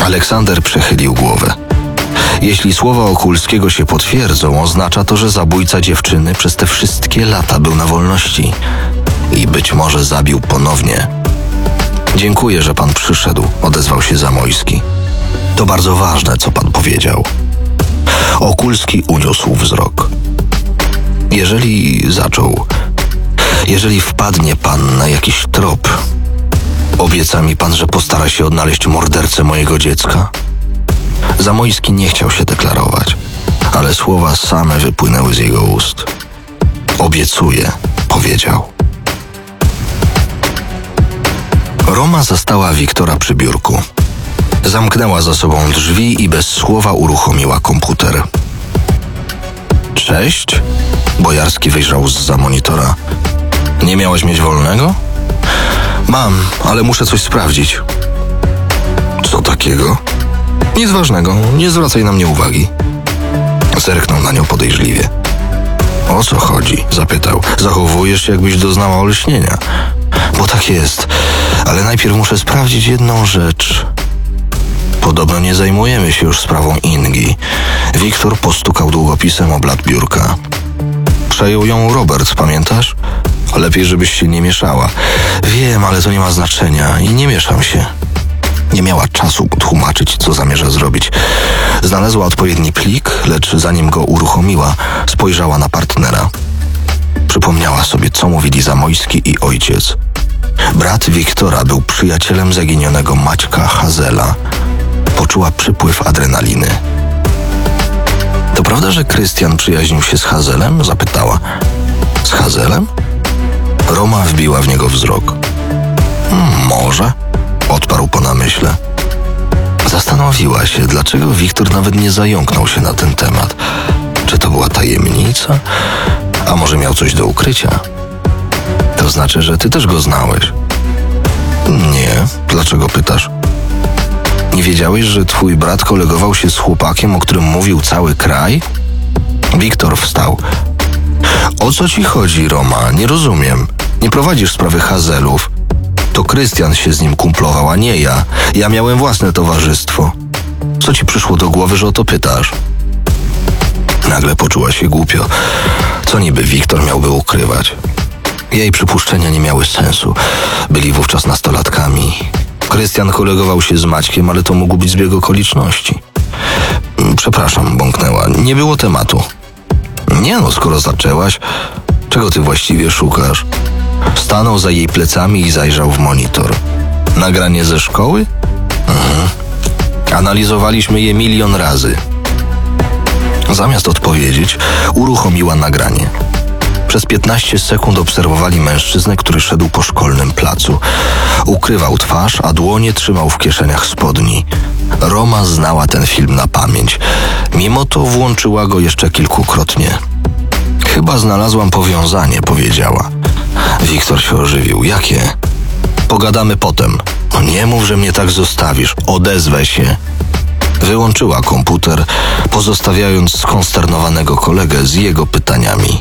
Aleksander przechylił głowę. Jeśli słowa Okulskiego się potwierdzą, oznacza to, że zabójca dziewczyny przez te wszystkie lata był na wolności i być może zabił ponownie. Dziękuję, że pan przyszedł, odezwał się Zamojski. To bardzo ważne, co pan powiedział. Okulski uniósł wzrok. Jeżeli wpadnie pan na jakiś trop, obieca mi pan, że postara się odnaleźć mordercę mojego dziecka? Zamojski nie chciał się deklarować, ale słowa same wypłynęły z jego ust. Obiecuję, powiedział. Roma zastała Wiktora przy biurku. Zamknęła za sobą drzwi i bez słowa uruchomiła komputer. Cześć? Bojarski wyjrzał zza monitora. Nie miałaś mieć wolnego? Mam, ale muszę coś sprawdzić. Co takiego? Nic ważnego, nie zwracaj na mnie uwagi. Zerknął na nią podejrzliwie. O co chodzi? Zapytał. Zachowujesz się, jakbyś doznała olśnienia. Bo tak jest, ale najpierw muszę sprawdzić jedną rzecz. Podobno nie zajmujemy się już sprawą Ingi. Wiktor postukał długopisem o blat biurka. Przejął ją Robert, pamiętasz? Lepiej, żebyś się nie mieszała. Wiem, ale to nie ma znaczenia i nie mieszam się. Nie miała czasu tłumaczyć, co zamierza zrobić. Znalazła odpowiedni plik, lecz zanim go uruchomiła, spojrzała na partnera. Przypomniała sobie, co mówili Zamojski i ojciec. Brat Wiktora był przyjacielem zaginionego Maćka Hazela. Poczuła przypływ adrenaliny. To prawda, że Krystian przyjaźnił się z Hazelem? Zapytała. Z Hazelem? Roma wbiła w niego wzrok. Może? Odparł po namyśle. Zastanowiła się, dlaczego Wiktor nawet nie zająknął się na ten temat. Czy to była tajemnica? A może miał coś do ukrycia? To znaczy, że ty też go znałeś? Nie. Dlaczego pytasz? Nie wiedziałeś, że twój brat kolegował się z chłopakiem, o którym mówił cały kraj? Wiktor wstał. O co ci chodzi, Roma? Nie rozumiem. Nie prowadzisz sprawy Hazelów. To Krystian się z nim kumplował, a nie ja. Ja miałem własne towarzystwo. Co ci przyszło do głowy, że o to pytasz? Nagle poczuła się głupio. Co niby Wiktor miałby ukrywać? Jej przypuszczenia nie miały sensu. Byli wówczas nastolatkami. Krystian kolegował się z Maćkiem, ale to mógł być zbieg okoliczności. Przepraszam, bąknęła. Nie było tematu. Nie no, skoro zaczęłaś, czego ty właściwie szukasz? Stanął za jej plecami i zajrzał w monitor. Nagranie ze szkoły? Analizowaliśmy je 1 000 000 razy. Zamiast odpowiedzieć, uruchomiła nagranie. Przez 15 sekund obserwowali mężczyznę, który szedł po szkolnym placu. Ukrywał twarz, a dłonie trzymał w kieszeniach spodni. Roma znała ten film na pamięć. Mimo to włączyła go jeszcze kilkukrotnie. Chyba znalazłam powiązanie, powiedziała. Wiktor się ożywił. Jakie? Pogadamy potem. No nie mów, że mnie tak zostawisz. Odezwę się. Wyłączyła komputer, pozostawiając skonsternowanego kolegę z jego pytaniami.